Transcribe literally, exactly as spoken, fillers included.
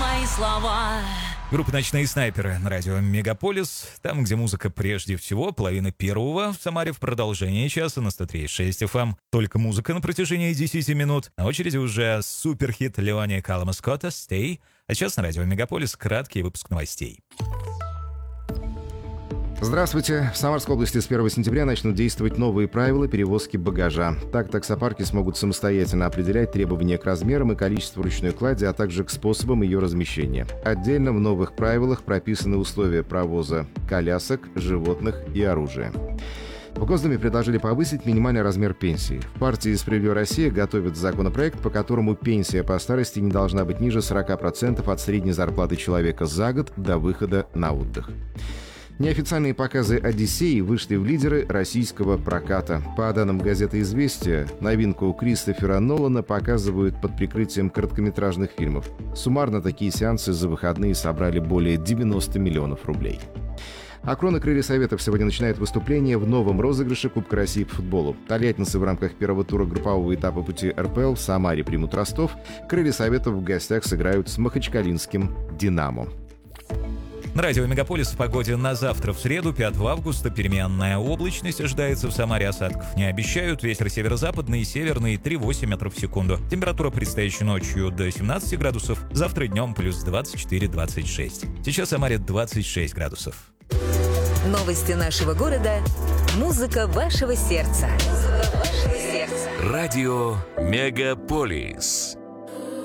мои слова. Группа «Ночные снайперы» на радио «Мегаполис». Там, где музыка прежде всего, половина первого. В Самаре в продолжении часа на сто три и шесть эф эм. Только музыка на протяжении десяти минут. На очереди уже суперхит Леони Каллама Скотта «Stay». А сейчас на радио «Мегаполис» краткий выпуск новостей. Здравствуйте. В Самарской области с первого сентября начнут действовать новые правила перевозки багажа. Так, таксопарки смогут самостоятельно определять требования к размерам и количеству ручной клади, а также к способам ее размещения. Отдельно в новых правилах прописаны условия провоза колясок, животных и оружия. В Госдуме предложили повысить минимальный размер пенсии. В партии «Справедливая Россия» готовят законопроект, по которому пенсия по старости не должна быть ниже сорока процентов от средней зарплаты человека за год до выхода на отдых. Неофициальные показы «Одиссеи» вышли в лидеры российского проката. По данным газеты «Известия», новинку Кристофера Нолана показывают под прикрытием короткометражных фильмов. Суммарно такие сеансы за выходные собрали более девяноста миллионов рублей. А «Крона Крылья Советов» сегодня начинает выступление в новом розыгрыше Кубка России по футболу. Тольяттинцы в рамках первого тура группового этапа пути эр пэ эл в Самаре примут Ростов. «Крылья Советов» в гостях сыграют с махачкалинским «Динамо». На радио «Мегаполис» в погоде на завтра, в среду, пятого августа, переменная облачность ожидается. В Самаре осадков не обещают. Ветер северо-западный и северный три-восемь метров в секунду. Температура предстоящей ночью до семнадцати градусов. Завтра днем плюс двадцать четыре - двадцать шесть. Сейчас в Самаре двадцать шесть градусов. Новости нашего города. Музыка вашего сердца. Музыка вашего сердца. Радио «Мегаполис».